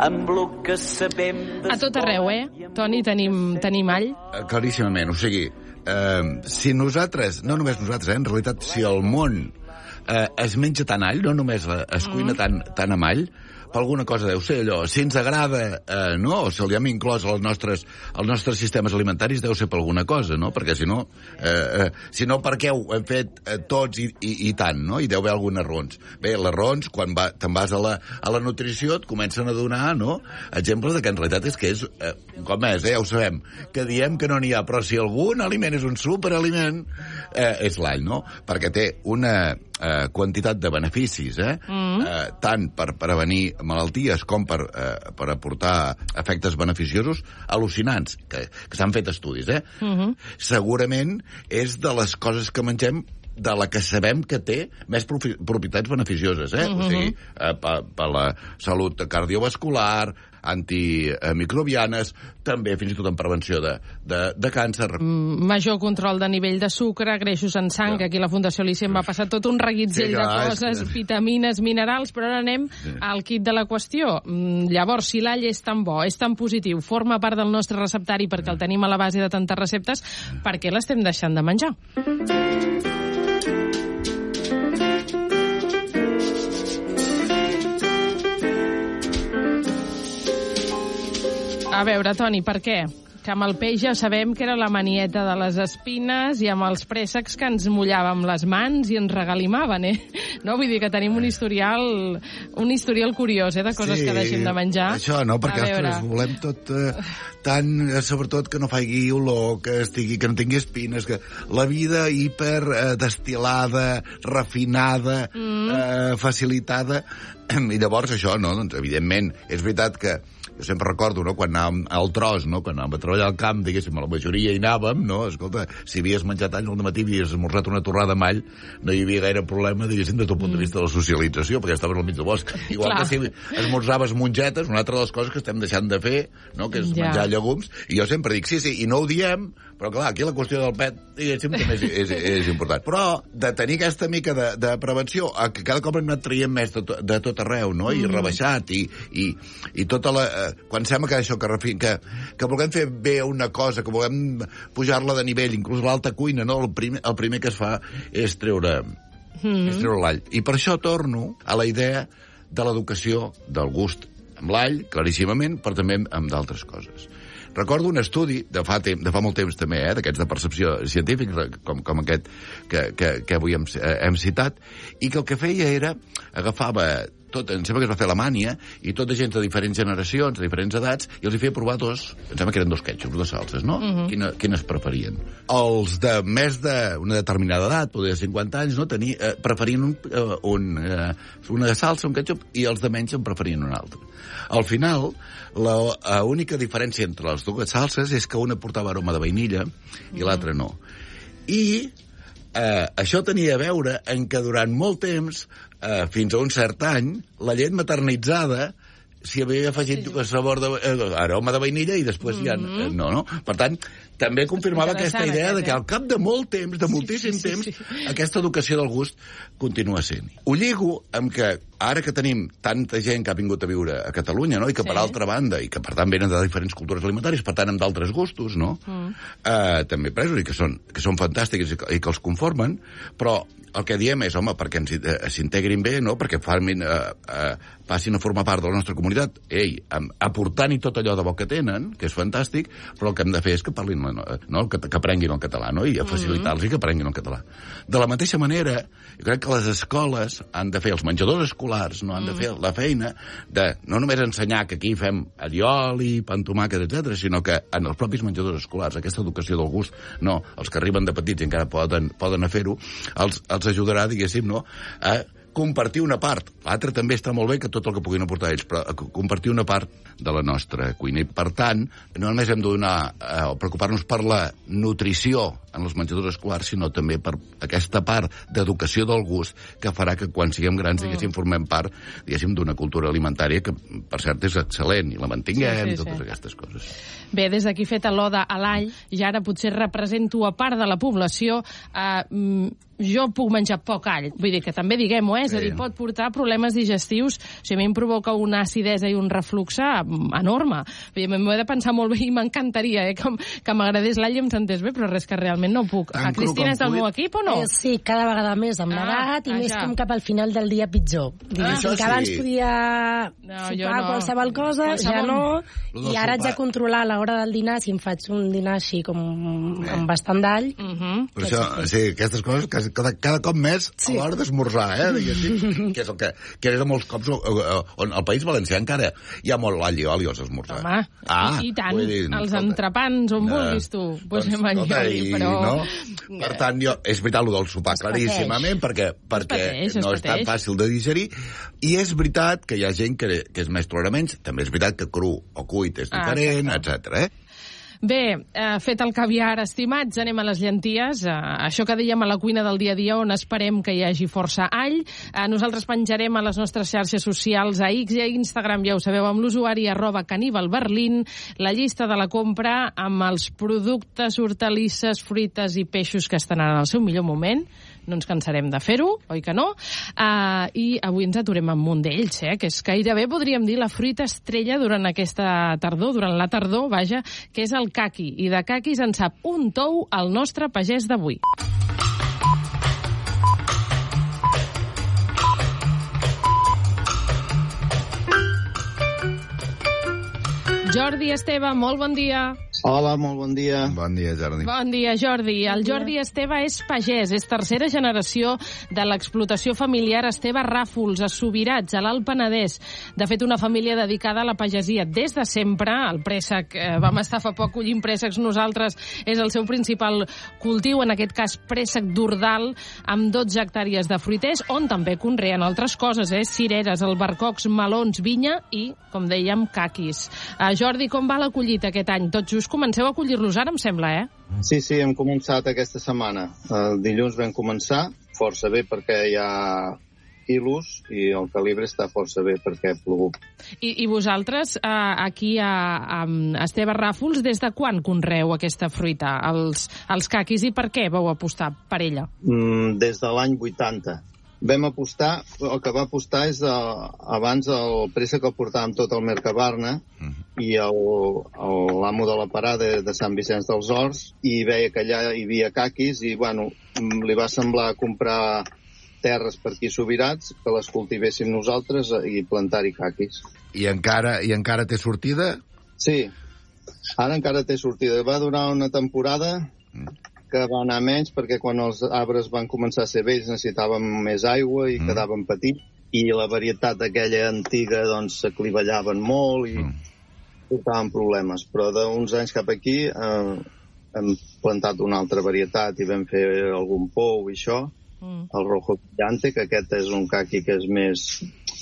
amb lo que sabem de... A tot arreu, Toni, tenim all? Claríssimament, o sigui, si nosaltres, no només nosaltres, en realitat, si el món es menja tant all, no només es cuina tant amb all, per alguna cosa deu ser allò. Si ens agrada, no, o si li hem inclòs als nostres sistemes alimentaris, deu ser per alguna cosa, no? Perquè si no, per què ho hem fet tots i tant, no? I deu haver algunes raons. Bé, les raons, quan te'n vas a la nutrició, et comencen a donar, no?, exemples de que en realitat és que és, com és, ja ho sabem, que diem que no n'hi ha, però si algun aliment és un superaliment, és l'all, no? Perquè té una quantitat de beneficis, tant per prevenir malalties com per aportar efectes beneficiosos al·lucinants, que s'han fet estudis, Segurament és de les coses que mengem de la que sabem que té més propietats beneficioses, o sigui, per la salut cardiovascular, antimicrobianes, també fins i tot en prevenció de càncer. Major control de nivell de sucre, greixos en sang, aquí la Fundació Licem va passar tot un reguitzell de coses, vitamines, minerals, però ara anem al quid de la qüestió. Llavors, si l'all és tan bo, és tan positiu, forma part del nostre receptari perquè el tenim a la base de tantes receptes, per què l'estem deixant de menjar? A veure, Toni, per què? Que amb el peix ja sabem que era la manieta de les espines i amb els préssecs que ens mullàvem les mans i ens regalimaven, No? Vull dir que tenim un historial curiós, de coses que deixem de menjar. Això, no? Perquè nosaltres volem tot tant, sobretot que no faci olor, que no tingui espines, que la vida hiper destilada, refinada, facilitada. I llavors això, no? Doncs, evidentment, és veritat que jo sempre recordo, no?, quan anàvem al tros, no?, quan anàvem a treballar al camp, diguéssim, la majoria hi anàvem, no?, escolta, si havies menjat all al matí i havies esmorzat una torrada amb all, no hi havia gaire problema, diguéssim, des del punt de vista de la socialització, perquè estaves al mig del bosc. Igual que si esmorzaves mongetes, una altra de les coses que estem deixant de fer, no?, que és menjar llegums, i jo sempre dic, sí, i no ho diem, però clar, aquí la qüestió del pet, diguéssim, també és important. Però de tenir aquesta mica de prevenció, que cada cop hem anat traient més de tot arreu, no?, i rebaixat, i tota la... Quan sembla que això, que vulguem fer bé una cosa, que vulguem pujar-la de nivell, inclús l'alta cuina, no?, el primer que es fa és treure l'all. I per això torno a la idea de l'educació del gust amb l'all, claríssimament, però també amb d'altres coses. Recordo un estudi de fa molt temps també, d'aquests de percepció científica, com aquest que avui hem citat, i que el que feia era, agafava em sembla que es va fer a Alemanya, i tota gent de diferents generacions, de diferents edats, i els hi feia provar em sembla que eren 2 ketchups, 2 salses, no? Quines preferien? Els de més d'una determinada edat, poder de 50 anys, no, preferien una salsa, un ketchup, i els de menys en preferien una altra. Al final, l'única diferència entre les 2 salses és que una portava aroma de vainilla i l'altra no. I això tenia a veure en que durant molt temps, fins a un cert any, la llet maternitzada s'hi havia afegit sabor aroma de vainilla i després ja no. Per tant, també confirmava aquesta idea de que al cap de molt temps, de moltíssim temps, aquesta educació del gust continua sent. Ho lligo amb que ara que tenim tanta gent que ha vingut a viure a Catalunya, no?, i que per altra banda, i que per tant venen de diferents cultures alimentàries, per tant amb d'altres gustos, no?, també presos, i que són fantàstics i que els conformen, però el que diem és, home, perquè s'integrin bé, no?, perquè passin a formar part de la nostra comunitat, aportant-hi tot allò de bo que tenen, que és fantàstic, però el que hem de fer és que parlin, no?, que aprenguin el català, no?, i a facilitar-los que aprenguin el català. De la mateixa manera, jo crec que les escoles han de fer, els menjadors escolars, no han de fer la feina de no només ensenyar que aquí fem allioli, pa amb tomàquet, etc., sinó que en els propis menjadors escolars, aquesta educació del gust, no, els que arriben de petits i encara poden fer-ho, els ajudarà, diguéssim, no?, a compartir una part. L'altre també està molt bé, que tot el que puguin aportar ells, però compartir una part de la nostra cuina. I, per tant, no només hem de donar o preocupar-nos per la nutrició en els menjadors escolars, sinó també per aquesta part d'educació del gust que farà que quan siguem grans, diguéssim, formem part, diguéssim, d'una cultura alimentària que, per cert, és excel·lent, i la mantinguem, i totes aquestes coses. Bé, des d'aquí feta l'oda a l'all, i ara potser represento a part de la població, jo puc menjar poc all. Vull dir que també diguem-ho, és a dir, pot portar problemes digestius. O sigui, a mi em provoca una acidesa i un reflux enorme. Vull dir, m'ho he de pensar molt bé i m'encantaria que m'agradés l'all i em sentés bé, però res, que realment no puc. A Cristina és del meu equip o no? Sí, cada vegada més amb l'edat i més com cap al final del dia pitjor. Diguéssim que abans podia sopar qualsevol cosa, ja no, i ara haig de controlar a l'hora del dinar, si em faig un dinar així com amb bastant d'all. Per això, sí, aquestes coses cada cop més a l'hora d'esmorzar, que és el que era molts cops on al País Valencià encara hi ha molt all i oli als esmorzars. Home, i tant, els entrepans on vulguis tu, posem all i oli, però... Per tant, és veritat, el del sopar claríssimament, perquè no és tan fàcil de digerir, i és veritat que hi ha gent que és més toleraments, també és veritat que cru o cuit és diferent, etc. Bé, fet el caviar, estimats, anem a les llenties. Això que dèiem a la cuina del dia a dia, on esperem que hi hagi força all. Nosaltres penjarem a les nostres xarxes socials, a X i a Instagram, ja ho sabeu, amb l'usuari @caníbalberlín, la llista de la compra amb els productes, hortalisses, fruites i peixos que estan en el seu millor moment. No ens cansarem de fer-ho, oi que no? I avui ens aturem amb un d'ells, que és gairebé, podríem dir, la fruita estrella durant aquesta tardor, durant la tardor, vaja, que és el caqui. I de caquis en sap un tou el nostre pagès d'avui. Jordi Esteve, molt bon dia. Hola, molt bon dia. Bon dia, Jordi. Bon dia, Jordi. El Jordi Esteve és pagès, és tercera generació de l'explotació familiar Esteve Ràfols, a Subirats, a l'Alt Penedès. De fet, una família dedicada a la pagesia des de sempre. El préssec, vam estar fa poc collint préssecs nosaltres, és el seu principal cultiu, en aquest cas préssec d'Ordal, amb 12 hectàrees de fruiters, on també conreen altres coses, cireres, albercocs, melons, vinya i, com dèiem, caquis. Jordi, com va la collita aquest any? Tot just comenceu a collir-los ara, em sembla, Sí, hem començat aquesta setmana. El dilluns vam començar, força bé perquè hi ha quilos i el calibre està força bé perquè ha plogut. I vosaltres, aquí a Esteve Ràfols, des de quan conreu aquesta fruita, els caquis, i per què vau apostar per ella? Des de l'any 80. Vam apostar, el que va apostar és abans el préssec que el portàvem tot al Mercabarna i l'amo de la parada de Sant Vicenç dels Horts, i veia que allà hi havia caquis i, li va semblar comprar terres per aquí Subirats, que les cultivéssim nosaltres i plantar-hi caquis. I encara té sortida? Sí, ara encara té sortida. Va durar una temporada que va anar menys perquè quan els arbres van començar a ser vells necessitàvem més aigua i quedaven petits, i la varietat aquella antiga doncs s'aclivellaven molt i portaven problemes. Però d'uns anys cap aquí hem plantat una altra varietat i vam fer algun pou i això, el rojo brillante, que aquest és un caqui que és més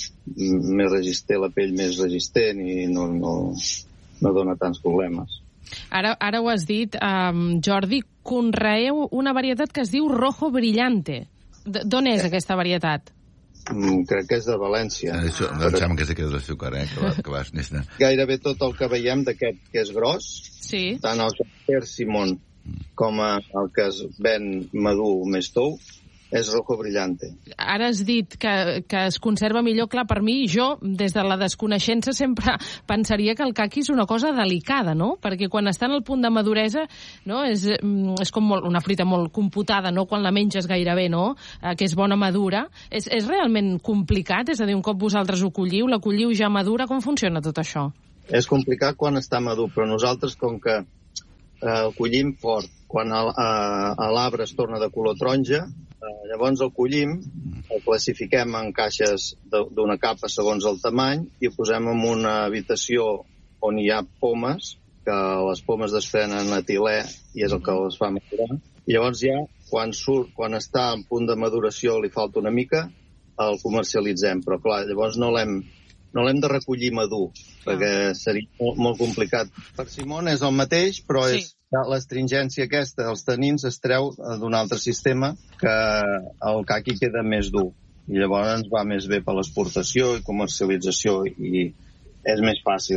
resistent, la pell més resistent i no dona tants problemes. Ara ho has dit, Jordi, conreeu una varietat que es diu rojo brillante. D'on és aquesta varietat? Crec que és de València. Això, em sembla que sí que és d'azúcar, que vas néixer. Gairebé tot el que veiem d'aquest que és gros, tant el persimon com el que es ven madur més tou, és rojo brillante. Ara has dit que es conserva millor. Clar, per mi, jo, des de la desconeixença, sempre pensaria que el caqui és una cosa delicada, no? Perquè quan està en el punt de maduresa, no? És com una fruita molt computada, no? Quan la menges gairebé, no? Que és bona madura. És realment complicat? És a dir, un cop vosaltres ho colliu, la colliu ja madura, com funciona tot això? És complicat quan està madur, però nosaltres, com que el collim fort, quan l'arbre es torna de color taronja, llavors el collim, el classifiquem en caixes d'una capa segons el tamany i ho posem en una habitació on hi ha pomes, que les pomes desprenen etilè i és el que les fa madurar. I llavors ja, quan està en punt de maduració, li falta una mica, el comercialitzem. Però clar, llavors no l'hem de recollir madur, perquè seria molt complicat. Per Simón és el mateix, però és l'astringència aquesta, els tanins es treu d'un altre sistema que el caqui queda més dur. I llavors ens va més bé per l'exportació i comercialització i és més fàcil.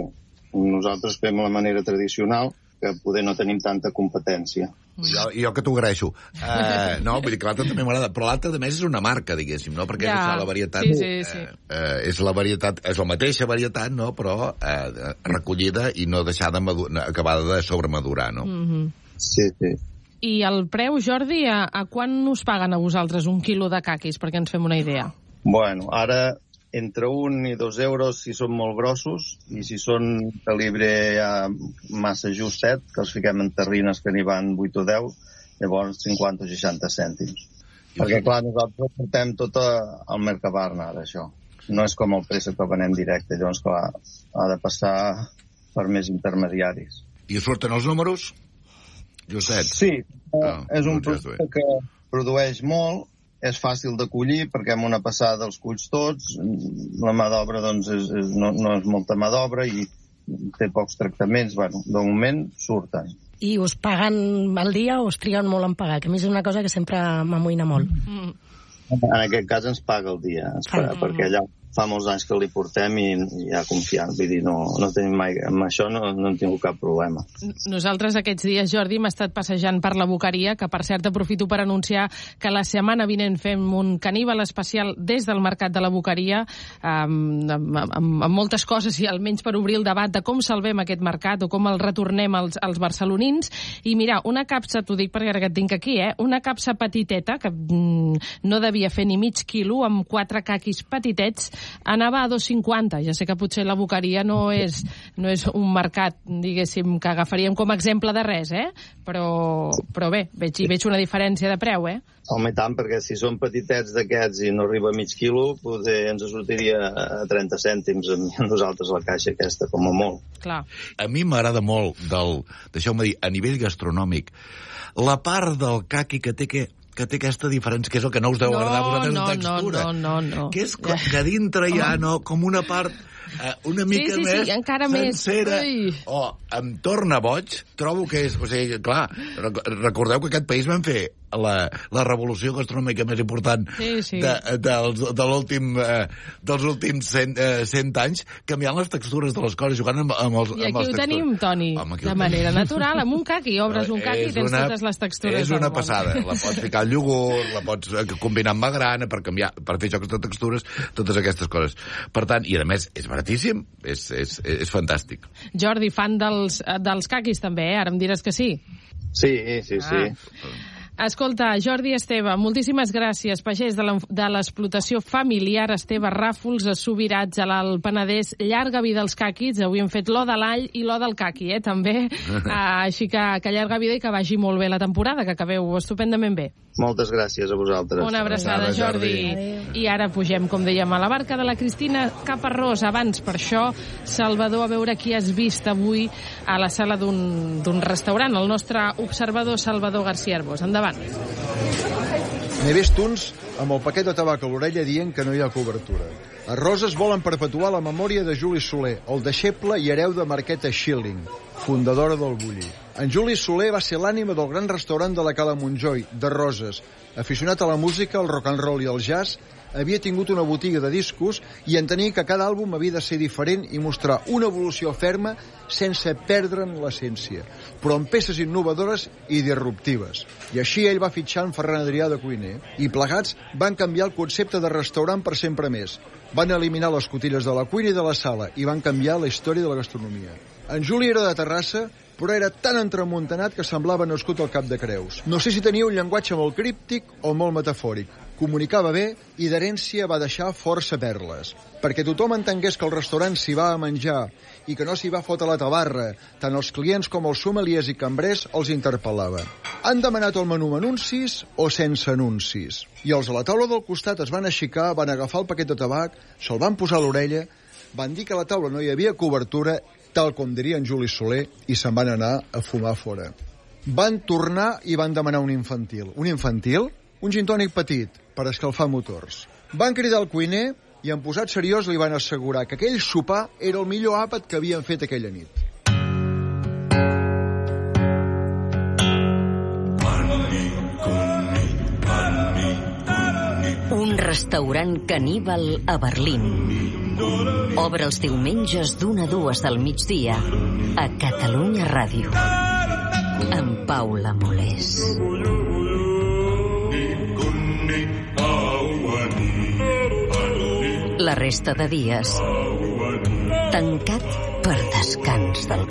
Nosaltres fem la manera tradicional, que poder no tenim tanta competència. Jo que t'ho agraeixo. No, vull dir que l'altre també m'agrada, però l'altre a més és una marca, diguéssim, no? Perquè és la varietat... Sí. És la varietat, és la mateixa varietat, no? Però recollida i no deixada acabada de sobremadurar, no? Sí. I el preu, Jordi, a quan us paguen a vosaltres un quilo de caquis, perquè ens fem una idea? Bueno, ara entre 1 i 2 euros si són molt grossos, i si són calibre ja massa justet, que els fiquem en terrines que n'hi van 8 o 10, llavors 50 o 60 cèntims. Perquè, clar, nosaltres portem tot al Mercabarna, ara, això. No és com el préssec que venem directe, llavors, clar, ha de passar per més intermediaris. I surten els números? Justet? Sí, és un producte que produeix molt, és fàcil de collir perquè amb una passada els culls tots, la mà d'obra doncs, no és molta mà d'obra i té pocs tractaments. Bueno, de moment surten. I us paguen al dia o us triguen molt en pagar? Que a mi és una cosa que sempre m'amoïna molt. En aquest cas ens paga el dia, perquè allà fa molts anys que li portem i ja confiant. Vull dir, no tenim mai... Amb això no hem tingut cap problema. Nosaltres aquests dies, Jordi, hem estat passejant per la Boqueria, que per cert aprofito per anunciar que la setmana vinent fem un caníbal especial des del Mercat de la Boqueria, amb moltes coses i almenys per obrir el debat de com salvem aquest mercat o com el retornem als barcelonins. I mira, una capsa, t'ho dic perquè ara que et tinc aquí, una capsa petiteta, que no devia fer ni mig quilo, amb 4 caquis petitets, anava a 2,50. Ja sé que potser la Boqueria no és un mercat, diguéssim, que agafaríem com a exemple de res, però bé, veig una diferència de preu, Home, tant, perquè si són petitets d'aquests i no arriba a mig quilo, potser ens sortiria a 30 cèntims a nosaltres la caixa aquesta, com a molt. Clar. A mi m'agrada molt deixeu-me dir, a nivell gastronòmic, la part del caqui que té aquesta diferència, que és el que no us deu agradar a vosaltres de textura. No. Que és que dintre hi ha com una part una mica més encara sencera. Em torna boig, trobo que és... O sigui, clar, recordeu que aquest país vam fer la revolució gastronòmica més important dels últims 100 anys, canviant les textures de les coses, jugant amb els textures. I aquí ho tenim, Toni, de manera natural, amb un caqui. Obres un caqui i tens totes les textures. És una passada. La pots ficar al iogurt, la pots combinar amb magrana per fer jocs de textures, totes aquestes coses. Per tant, i a més, és baratíssim, és fantàstic. Jordi, fan dels caquis també, ara em diràs que sí? Sí. Escolta, Jordi Esteve, moltíssimes gràcies. Pagès de l'explotació familiar Esteve Ràfols, a Subirats, a l'Alt Penedès. Llarga vida als caquis. Avui hem fet l'o de l'all i l'o del caqui, també. Així que llarga vida i que vagi molt bé la temporada, que acabeu estupendament bé. Moltes gràcies a vosaltres. Una abraçada, Jordi. I ara pugem, com dèiem, a la barca de la Cristina Caparrós. Abans, per això, Salvador, a veure qui has vist avui a la sala d'un restaurant. El nostre observador Salvador García Arbós. Endavant. N'he vist uns amb el paquet de tabac a l'orella dient que no hi ha cobertura. A Roses volen perpetuar la memòria de Juli Soler, el deixeble i hereu de Marqueta Schilling, fundadora del Bulli. En Juli Soler va ser l'ànima del gran restaurant de la Cala Montjoi, de Roses. Aficionat a la música, el rock and roll i el jazz, havia tingut una botiga de discos i entenia que cada àlbum havia de ser diferent i mostrar una evolució ferma sense perdre'n l'essència, però amb peces innovadores i disruptives. I així ell va fitxar en Ferran Adrià de cuiner, i plegats van canviar el concepte de restaurant per sempre més. Van eliminar les cotilles de la cuina i de la sala i van canviar la història de la gastronomia. En Juli era de Terrassa, però era tan entremuntanat que semblava nascut al Cap de Creus. No sé si tenia un llenguatge molt críptic o molt metafòric. Comunicava bé i d'herència va deixar força perles. Perquè tothom entengués que el restaurant s'hi va a menjar i que no s'hi va fotre la tabarra, tant els clients com els sommeliers i cambrers els interpel·lava. Han demanat el menú amb anuncis o sense anuncis? I els a la taula del costat es van aixecar, van agafar el paquet de tabac, se'l van posar a l'orella, van dir que a la taula no hi havia cobertura, tal com diria en Juli Soler, i se'n van anar a fumar fora. Van tornar i van demanar un infantil. Un infantil? Un gin tònic petit, per escalfar motors. Van cridar al cuiner i, en posat seriós, li van assegurar que aquell sopar era el millor àpat que havien fet aquella nit. Un restaurant caníbal a Berlín. Obre els diumenges d'1 a 2 del migdia a Catalunya Ràdio. Amb Paula Molés. La resta de dies tancat per descans del